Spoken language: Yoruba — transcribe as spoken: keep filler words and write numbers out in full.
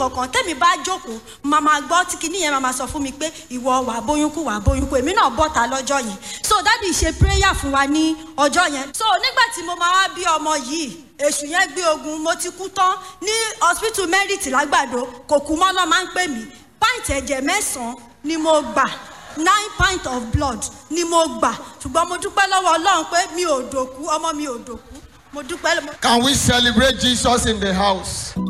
kọ̀ọ̀kan tẹ́mi bá jókòó màmá gbọ́ tí kinní yẹn màmá sọ fún mi pé ìwọ wà bóyúnkù wà bóyúnkù èmi náà bọ́ta lọ́jọ́ yẹn so dádì ṣe prayer fún wa ní ọjọ́ yẹn so nígbà tí mo máa wá bí ọmọ yìí èṣù yẹn gbé ogun mo ti kú tán ní hospital merit lágbàdo kò kú mọ́ lọ́ máa ń pè mí pint ẹ̀jẹ̀ mẹ́sàn-án ni mo gbà nine pint of blood ni mo gbà ṣùgbọ́n mo dúpẹ́ lọ́wọ́ Ọlọ́run pé mi ò dòkú ọmọ mi ò dòkú mo dúpẹ́. Can we celebrate Jesus in the house?